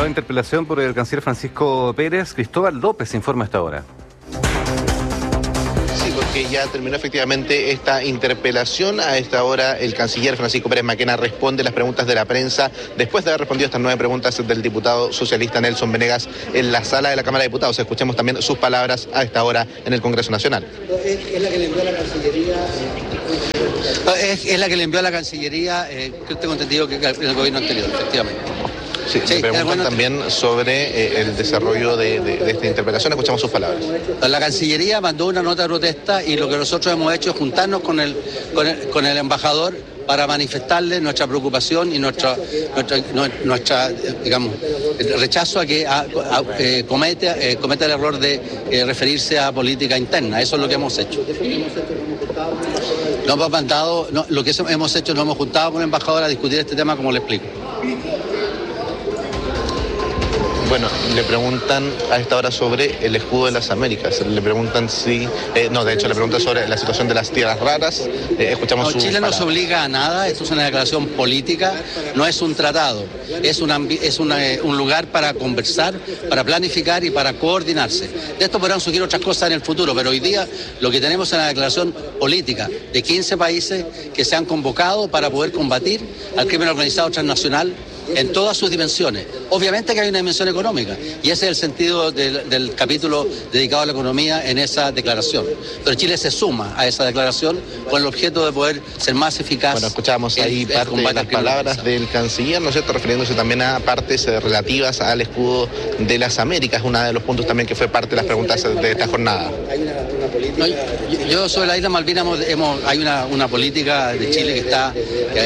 nueva interpelación por el canciller Francisco Pérez. Cristóbal López informa a esta hora. Que ya terminó efectivamente esta interpelación. A esta hora el canciller Francisco Pérez Mackenna responde las preguntas de la prensa después de haber respondido estas 9 preguntas del diputado socialista Nelson Venegas en la sala de la Cámara de Diputados. Escuchemos también sus palabras a esta hora en el Congreso Nacional. ¿Es la que le envió a la Cancillería? Es la que le envió a la Cancillería, que tengo entendido que el gobierno anterior, efectivamente. Sí, me preguntan también sobre el desarrollo de esta interpelación. Escuchamos sus palabras. La Cancillería mandó una nota de protesta y lo que nosotros hemos hecho es juntarnos con el embajador para manifestarle nuestra preocupación y nuestra digamos, rechazo a que cometa el error de referirse a política interna. Eso es lo que hemos hecho. Nos hemos mandado, lo que hemos hecho, nos hemos juntado con el embajador a discutir este tema, como le explico. Bueno, le preguntan a esta hora sobre el escudo de las Américas. Le preguntan si... de hecho, le preguntan sobre la situación de las tierras raras. Escuchamos su Chile no se obliga a nada. Esto es una declaración política, no es un tratado. Es un lugar para conversar, para planificar y para coordinarse. De esto podrán surgir otras cosas en el futuro, pero hoy día lo que tenemos es una declaración política de 15 países que se han convocado para poder combatir al crimen organizado transnacional en todas sus dimensiones. Obviamente que hay una dimensión económica y ese es el sentido del capítulo dedicado a la economía en esa declaración. Pero Chile se suma a esa declaración con el objeto de poder ser más eficaz. Bueno, escuchamos ahí parte de las palabras del canciller, ¿no es cierto?, refiriéndose también a partes relativas al escudo de las Américas, uno de los puntos también que fue parte de las preguntas de esta jornada. No, yo sobre la isla Malvinas hay una política de Chile que está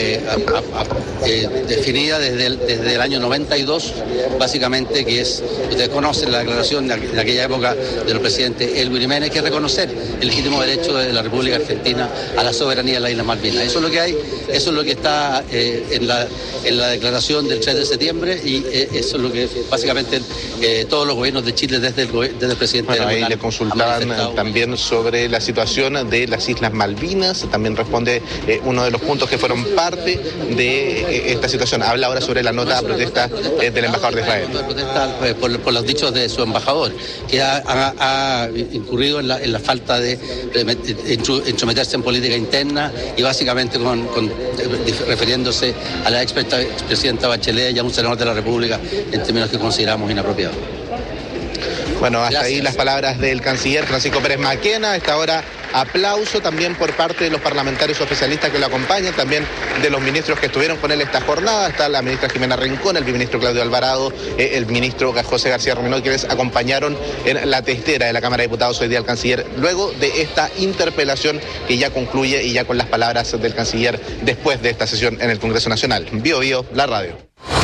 definida desde el año 92, básicamente, que es, ustedes conocen la declaración de aquella época del presidente Elwin Jiménez, que es reconocer el legítimo derecho de la República Argentina a la soberanía de la isla Malvinas. Eso es lo que hay, eso es lo que está en la declaración del 3 de septiembre y eso es lo que básicamente todos los gobiernos de Chile desde el presidente... Bueno, ahí le consultaban también sobre la situación de las Islas Malvinas, también responde uno de los puntos que fueron parte de esta situación. Habla ahora sobre la nota de protesta del embajador de Israel. Por los dichos de su embajador, que ha incurrido en la falta de entrometerse en política interna y básicamente refiriéndose a la expresidenta Bachelet y a un senador de la República en términos que consideramos inapropiados. Bueno, hasta ahí las palabras del canciller Francisco Pérez Mackenna. A esta hora, aplauso también por parte de los parlamentarios oficialistas que lo acompañan, también de los ministros que estuvieron con él esta jornada. Está la ministra Jimena Rincón, el viceministro Claudio Alvarado, el ministro José García Romero, quienes acompañaron en la testera de la Cámara de Diputados hoy día al canciller, luego de esta interpelación que ya concluye y ya con las palabras del canciller después de esta sesión en el Congreso Nacional. Bio Bio, la radio.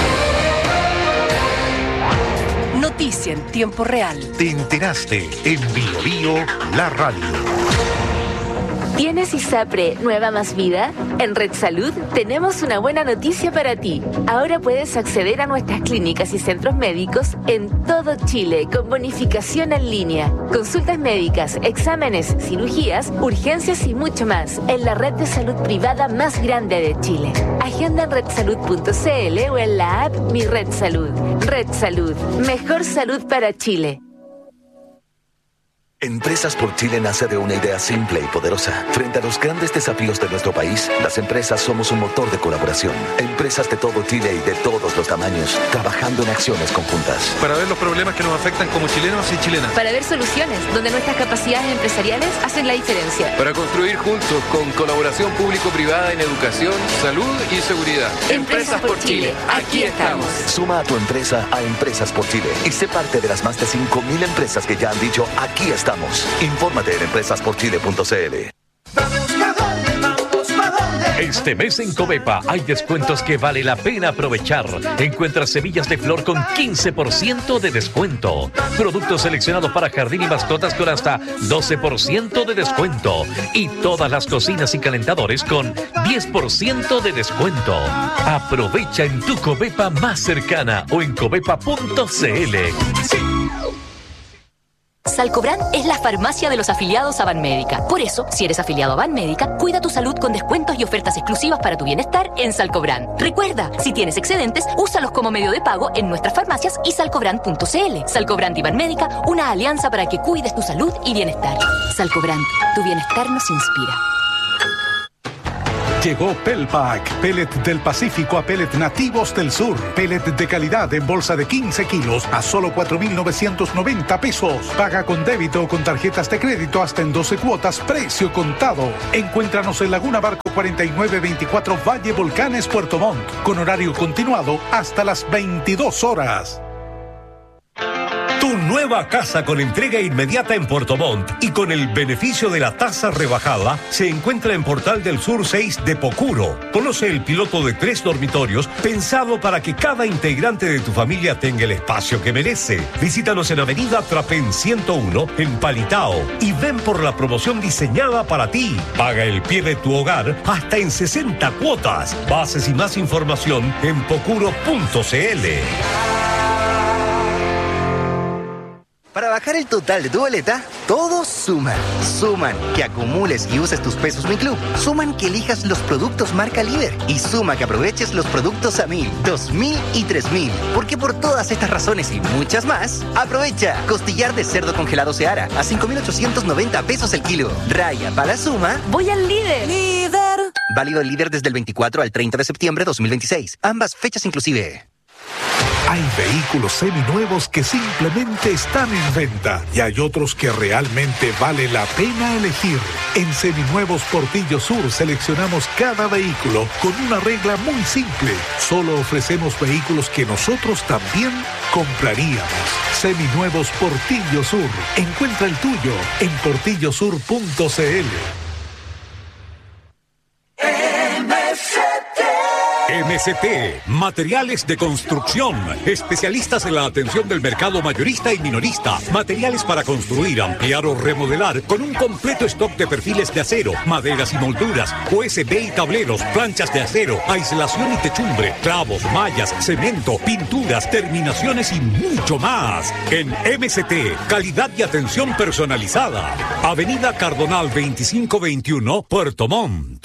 Noticia en tiempo real. Te enteraste en Bio Bio, la radio. ¿Tienes ISAPRE Nueva Más Vida? En Red Salud tenemos una buena noticia para ti. Ahora puedes acceder a nuestras clínicas y centros médicos en todo Chile con bonificación en línea. Consultas médicas, exámenes, cirugías, urgencias y mucho más en la red de salud privada más grande de Chile. Agenda en redsalud.cl o en la app Mi Red Salud. Red Salud, mejor salud para Chile. Empresas por Chile nace de una idea simple y poderosa. Frente a los grandes desafíos de nuestro país, las empresas somos un motor de colaboración. Empresas de todo Chile y de todos los tamaños, trabajando en acciones conjuntas. Para ver los problemas que nos afectan como chilenos y chilenas. Para ver soluciones donde nuestras capacidades empresariales hacen la diferencia. Para construir juntos con colaboración público-privada en educación, salud y seguridad. Empresas por Chile, aquí estamos. Suma a tu empresa a Empresas por Chile y sé parte de las más de 5.000 empresas que ya han dicho aquí estamos. Infórmate en empresasporchile.cl. Este mes en Covepa hay descuentos que vale la pena aprovechar. Encuentra semillas de flor con 15% de descuento. Productos seleccionados para jardín y mascotas con hasta 12% de descuento. Y todas las cocinas y calentadores con 10% de descuento. Aprovecha en tu Covepa más cercana o en covepa.cl. Sí. Salcobrand es la farmacia de los afiliados a Banmédica. Por eso, si eres afiliado a Banmédica, cuida tu salud con descuentos y ofertas exclusivas para tu bienestar en Salcobrand. Recuerda, si tienes excedentes, úsalos como medio de pago en nuestras farmacias y salcobrand.cl. Salcobrand y Banmédica, una alianza para que cuides tu salud y bienestar. Salcobrand, tu bienestar nos inspira. Llegó Pelpack, pellet del Pacífico a pellet nativos del sur. Pellet de calidad en bolsa de 15 kilos a solo 4,990 pesos. Paga con débito o con tarjetas de crédito hasta en 12 cuotas, precio contado. Encuéntranos en Laguna Barco 4924 Valle Volcanes, Puerto Montt, con horario continuado hasta las 22 horas. Tu nueva casa con entrega inmediata en Puerto Montt y con el beneficio de la tasa rebajada se encuentra en Portal del Sur 6 de Pocuro. Conoce el piloto de 3 dormitorios pensado para que cada integrante de tu familia tenga el espacio que merece. Visítanos en Avenida Trapén 101 en Palitao y ven por la promoción diseñada para ti. Paga el pie de tu hogar hasta en 60 cuotas. Bases y más información en pocuro.cl. Para bajar el total de tu boleta, todos suman. Suman que acumules y uses tus pesos Mi Club. Suman que elijas los productos marca líder. Y suma que aproveches los productos a 1,000, 2,000 y 3,000. Porque por todas estas razones y muchas más, aprovecha. Costillar de cerdo congelado Seara a 5,890 pesos el kilo. Raya para suma. Voy al líder. ¡Líder! Válido el líder desde el 24 al 30 de septiembre de 2026. Ambas fechas inclusive. Hay vehículos seminuevos que simplemente están en venta y hay otros que realmente vale la pena elegir. En Seminuevos Portillo Sur seleccionamos cada vehículo con una regla muy simple. Solo ofrecemos vehículos que nosotros también compraríamos. Seminuevos Portillo Sur. Encuentra el tuyo en portillosur.cl. MST, materiales de construcción, especialistas en la atención del mercado mayorista y minorista, materiales para construir, ampliar o remodelar, con un completo stock de perfiles de acero, maderas y molduras, USB y tableros, planchas de acero, aislación y techumbre, clavos, mallas, cemento, pinturas, terminaciones y mucho más. En MST, calidad y atención personalizada. Avenida Cardonal 2521, Puerto Montt.